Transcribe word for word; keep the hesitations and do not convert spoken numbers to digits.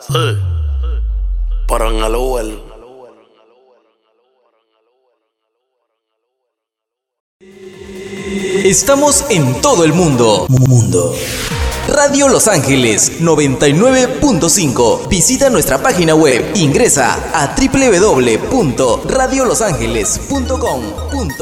Sí. Pero en el Uber. Estamos en todo el mundo. Mundo. Radio Los Ángeles noventa y nueve punto cinco. Visita nuestra página web. Ingresa a doble u doble u doble u punto radio los ángeles punto com.